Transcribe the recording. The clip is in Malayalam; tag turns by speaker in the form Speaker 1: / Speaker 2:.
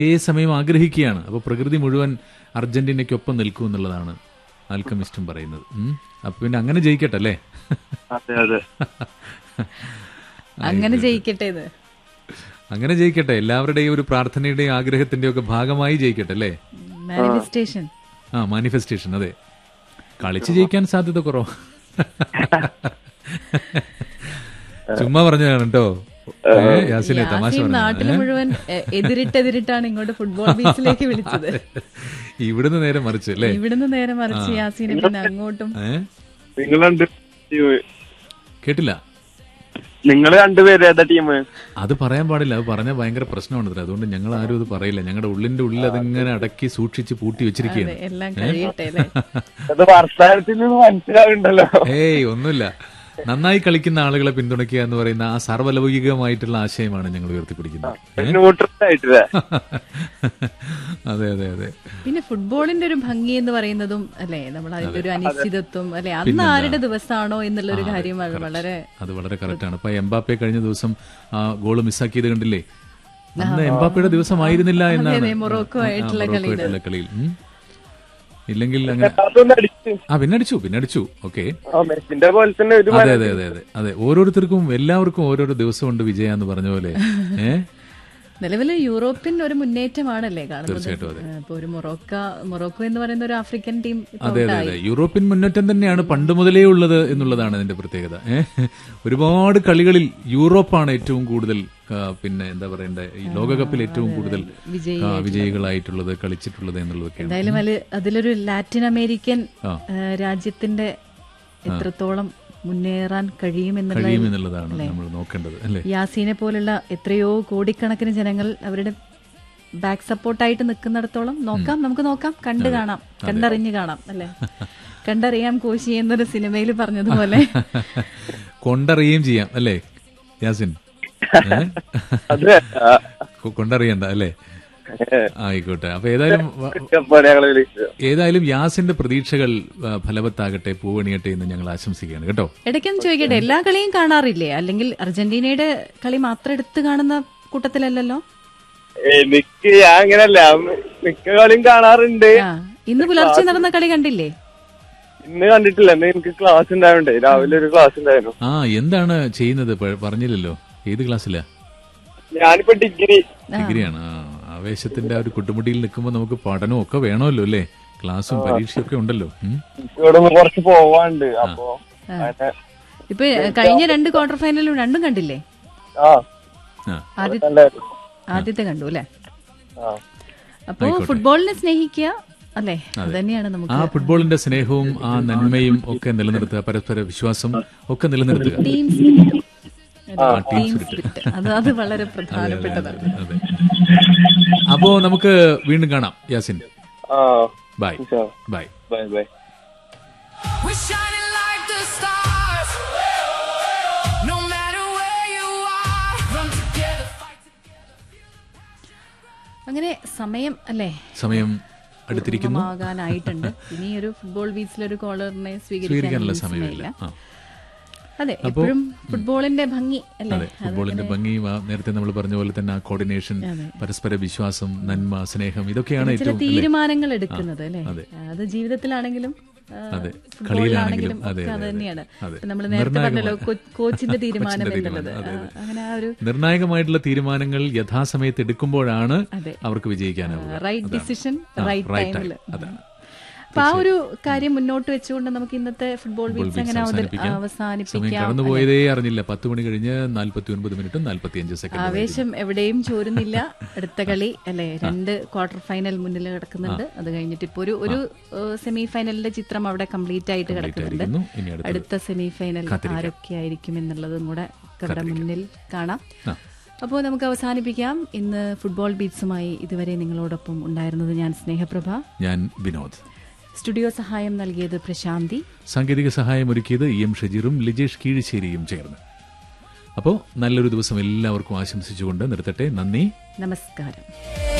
Speaker 1: സമയം ആഗ്രഹിക്കുകയാണ്. അപ്പോൾ പ്രകൃതി മുഴുവൻ അർജന്റീനയ്ക്കൊപ്പം നിൽക്കും എന്നുള്ളതാണ് ആൽക്കമിസ്റ്റും പറയുന്നത്. അപ്പൊ പിന്നെ അങ്ങനെ ജയിക്കട്ടെ അല്ലേ?
Speaker 2: അങ്ങനെ ജയിക്കട്ടെ,
Speaker 1: അങ്ങനെ ജയിക്കട്ടെ. എല്ലാവരുടെയും ഒരു പ്രാർത്ഥനയുടെയും ആഗ്രഹത്തിന്റെയും ഒക്കെ ഭാഗമായി ജയിക്കട്ടെ അല്ലേ?
Speaker 2: മാനിഫെസ്റ്റേഷൻ.
Speaker 1: മാനിഫെസ്റ്റേഷൻ. അതെ, കളിച്ച് ജയിക്കാൻ സാധ്യത കുറവ്. ചുമ്മാ പറഞ്ഞതാണ് കേട്ടോ യാസിനെ, തമാശ പറഞ്ഞു.
Speaker 2: നാട്ടിൽ മുഴുവൻ എതിരിട്ടാണ് ഇങ്ങോട്ട് ഫുട്ബോൾ ബീച്ചിലേക്ക് വിളിച്ചത്.
Speaker 1: ഇവിടുന്ന് നേരെ മറിച്ച് അല്ലേ?
Speaker 2: ഇവിടുന്ന് നേരെ മറിച്ച് യാസിനെ പിന്നെ അങ്ങോട്ടും.
Speaker 1: കേട്ടില്ല.
Speaker 3: നിങ്ങൾ രണ്ടുപേരും ഏതാ ടീം?
Speaker 1: അത് പറയാൻ പാടില്ല, അത് പറഞ്ഞാൽ ഭയങ്കര പ്രശ്നമാണ്. അതുകൊണ്ട് ഞങ്ങൾ ആരും അത് പറയില്ല. ഞങ്ങളുടെ ഉള്ളിന്റെ ഉള്ളിൽ അതിങ്ങനെ അടക്കി സൂക്ഷിച്ച് പൂട്ടി വെച്ചിരിക്കുകയാണ്.
Speaker 2: എല്ലാം കഴിയട്ടെ അല്ലേ?
Speaker 3: മനസ്സിലാവുണ്ടല്ലോ.
Speaker 1: ഏയ് ഒന്നുമില്ല. നന്നായി കളിക്കുന്ന ആളുകളെ പിന്തുണയ്ക്കുക എന്ന് പറയുന്ന ആ സർവ്വലൗകികമായിട്ടുള്ള ആശയമാണ് ഞങ്ങൾ ഉയർത്തിപ്പിടിക്കുന്നത്. അതെ അതെ അതെ.
Speaker 2: പിന്നെ ഫുട്ബോളിന്റെ ഒരു ഭംഗി എന്ന് പറയുന്നതും അല്ലെ, നമ്മൾ അതിന്റെ ഒരു അനിശ്ചിതത്വം അല്ലെ, അന്ന് ആരുടെ ദിവസമാണോ എന്നുള്ളൊരു കാര്യം വളരെ
Speaker 1: അത് വളരെ കറക്റ്റാണ്. ഇപ്പൊ എംബാപ്പെ കഴിഞ്ഞ ദിവസം ആ ഗോള് മിസ്സാക്കിയത് കണ്ടില്ലേ? അന്ന് എംബാപ്പയുടെ ദിവസമായിരുന്നില്ല എന്നാണ്
Speaker 2: മൊറോക്കോ ആയിട്ടുള്ള
Speaker 1: കളിയിൽ. ഇല്ലെങ്കിൽ അങ്ങനെ പിന്നടിച്ചു. ഓക്കെ, അതെ അതെ അതെ അതെ അതെ. ഓരോരുത്തർക്കും എല്ലാവർക്കും ഓരോരോ ദിവസം ഉണ്ട് വിജയ എന്ന് പറഞ്ഞ പോലെ.
Speaker 2: നിലവിൽ യൂറോപ്യൻ ഒരു മുന്നേറ്റമാണല്ലേ കാണുന്നത്. ഇപ്പൊ ഒരു മൊറോക്കോ എന്ന് പറയുന്ന ഒരു ആഫ്രിക്കൻ ടീം.
Speaker 1: അതെ അതെ അതെ, യൂറോപ്യൻ മുന്നേറ്റം തന്നെയാണ് പണ്ട് മുതലേ ഉള്ളത് എന്നുള്ളതാണ് അതിന്റെ പ്രത്യേകത. ഒരുപാട് കളികളിൽ യൂറോപ്പാണ് ഏറ്റവും കൂടുതൽ, പിന്നെ എന്താ പറയണ്ടേ, ഈ ലോകകപ്പിൽ ഏറ്റവും കൂടുതൽ വിജയികളായിട്ടുള്ളത്, കളിച്ചിട്ടുള്ളത് എന്നുള്ളതൊക്കെ.
Speaker 2: എന്തായാലും അതിലൊരു ലാറ്റിൻ അമേരിക്കൻ രാജ്യത്തിന്റെ എത്രത്തോളം മുന്നേറാൻ
Speaker 1: കഴിയുമെന്നുള്ളതാണ് നമ്മൾ നോക്കേണ്ടത് അല്ലേ?
Speaker 2: യാസീനെ പോലുള്ള എത്രയോ കോടിക്കണക്കിന് ജനങ്ങൾ അവരുടെ ബാക്ക് സപ്പോർട്ടായിട്ട് നിൽക്കുന്നിടത്തോളം നമുക്ക് നോക്കാം, കണ്ടറിഞ്ഞു കാണാം അല്ലെ? കണ്ടറിയാം കോശി എന്നൊരു സിനിമയിൽ പറഞ്ഞതുപോലെ
Speaker 1: കൊണ്ടറിയുകയും ചെയ്യാം അല്ലേ യാസിൻ? കൊണ്ടറിയണ്ട അല്ലേ? ആയിക്കോട്ടെ. അപ്പൊ ഏതായാലും യാസിന്റെ പ്രതീക്ഷകൾ ഫലവത്താകട്ടെ, പൂവണിയട്ടെ എന്ന് ഞങ്ങൾ ആശംസിക്കുകയാണ് കേട്ടോ.
Speaker 2: ഇടയ്ക്കൊന്ന് ചോദിക്കട്ടെ, എല്ലാ കളിയും കാണാറില്ലേ? അല്ലെങ്കിൽ അർജന്റീനയുടെ കളി മാത്രം എടുത്ത് കാണുന്ന കൂട്ടത്തിലല്ലോ?
Speaker 3: എനിക്ക് അങ്ങനല്ല, മിക്ക കളിയും കാണാറുണ്ട്.
Speaker 2: ഇന്ന് പുലർച്ചെ നടന്ന കളി കണ്ടില്ലേ?
Speaker 3: ഇന്ന് കണ്ടിട്ടില്ല, ഇന്ന് എനിക്ക് ക്ലാസ് ഉണ്ടായോണ്ടേ, രാവിലെ ഒരു ക്ലാസ് ഉണ്ടായിരുന്നു.
Speaker 1: എന്താണ് ചെയ്യുന്നത് പറഞ്ഞില്ലല്ലോ? ഏത് ക്ലാസ്സിലാ?
Speaker 3: ഞാനിപ്പോ
Speaker 1: ഡിഗ്രിയാണ്. ആവേശത്തിന്റെ ഒരു കുട്ടുമുട്ടിയിൽ നിൽക്കുമ്പോൾ നമുക്ക് പഠനവും ഒക്കെ വേണമല്ലോ അല്ലേ? ക്ലാസ്സും പരീക്ഷയൊക്കെ ഉണ്ടല്ലോ.
Speaker 3: കുറച്ച് പോവാണ്ട്. അപ്പൊ
Speaker 2: ഇപ്പൊ കഴിഞ്ഞ 2 ക്വാർട്ടർ ഫൈനലും രണ്ടും കണ്ടില്ലേ? ആദ്യത്തെ കണ്ടു അല്ലേ? അപ്പോ ഫുട്ബോളിനെ സ്നേഹിക്കുക അല്ലേ? അതന്നെയാണ് നമുക്ക്.
Speaker 1: ആ ഫുട്ബോളിന്റെ സ്നേഹവും ആ നന്മയും ഒക്കെ നിലനിർത്തുക, പരസ്പര വിശ്വാസം ഒക്കെ നിലനിർത്തുക.
Speaker 2: അത് വളരെ പ്രധാനപ്പെട്ടതാണ്.
Speaker 1: അപ്പോ നമുക്ക് വീണ്ടും കാണാം Yasin. Bye bye bye bye.
Speaker 2: അങ്ങനെ സമയം
Speaker 1: അടുത്തിരിക്കുന്നു,
Speaker 2: ആകാനായിട്ടുണ്ട്. ഇനി ഒരു ഫുട്ബോൾ ബീച്ചിലൊരു കോളറിനെ സ്വീകരിക്കാനുള്ള സമയമില്ല. അതെ, എപ്പോഴും ഫുട്ബോളിന്റെ ഭംഗി അല്ലേ?
Speaker 1: ഫുട്ബോളിന്റെ ഭംഗി നേരത്തെ നമ്മൾ പറഞ്ഞ പോലെ തന്നെ ആ കോർഡിനേഷൻ, പരസ്പര വിശ്വാസം, നന്മ, സ്നേഹം, ഇതൊക്കെയാണ് ഏറ്റവും
Speaker 2: തീരുമാനങ്ങൾ എടുക്കുന്നത് അല്ലേ? അത് ജീവിതത്തിലാണെങ്കിലും
Speaker 1: കളിയിലാണെങ്കിലും
Speaker 2: അത് തന്നെയാണ്. നമ്മൾ നേരത്തെ പറഞ്ഞല്ലോ കോച്ചിന്റെ തീരുമാനം എന്നുള്ളത്. അങ്ങനെ ആ ഒരു
Speaker 1: നിർണായകമായിട്ടുള്ള തീരുമാനങ്ങൾ യഥാസമയത്ത് എടുക്കുമ്പോഴാണ് അവർക്ക് വിജയിക്കാനാവുക.
Speaker 2: റൈറ്റ് ഡിസിഷൻ റൈറ്റ് ടൈമിൽ. അപ്പൊ ആ ഒരു കാര്യം മുന്നോട്ട് വെച്ചുകൊണ്ട് നമുക്ക് ഇന്നത്തെ ഫുട്ബോൾ ബീച്ച് അങ്ങനെ അവസാനിപ്പിക്കാം.
Speaker 1: കടന്നുപോയതേ അറിഞ്ഞില്ല. 10 മണി കഴിഞ്ഞ് 49 മിനിറ്റും 45 സെക്കൻഡ്.
Speaker 2: ആവേശം എവിടെയും ചോരുന്നില്ല. അടുത്ത കളി അല്ലെ, 2 ക്വാർട്ടർ ഫൈനൽ മുന്നിൽ കിടക്കുന്നുണ്ട്. അത് കഴിഞ്ഞിട്ട് ഇപ്പൊ ഒരു സെമി ഫൈനലിന്റെ ചിത്രം അവിടെ കംപ്ലീറ്റ് ആയിട്ട് കിടക്കുന്നുണ്ട്. അടുത്ത സെമി ഫൈനൽ ആരൊക്കെ ആയിരിക്കും എന്നുള്ളതും കൂടെ നമ്മുടെ മുന്നിൽ കാണാം. അപ്പോൾ നമുക്ക് അവസാനിപ്പിക്കാം. ഇന്ന് ഫുട്ബോൾ ബീറ്റ്സുമായി ഇതുവരെ നിങ്ങളോടൊപ്പം ഉണ്ടായിരുന്നത് ഞാൻ സ്നേഹപ്രഭ,
Speaker 1: ഞാൻ വിനോദ്.
Speaker 2: സ്റ്റുഡിയോ സഹായം നൽകിയത് പ്രശാന്തി,
Speaker 1: സാങ്കേതിക സഹായം ഒരുക്കിയത് EM ഷജീറും ലിജേഷ് കീഴിശ്ശേരിയും ചേർന്ന്. അപ്പോൾ നല്ലൊരു ദിവസം എല്ലാവർക്കും ആശംസിച്ചുകൊണ്ട് നിർത്തട്ടെ. നന്ദി,
Speaker 2: നമസ്കാരം.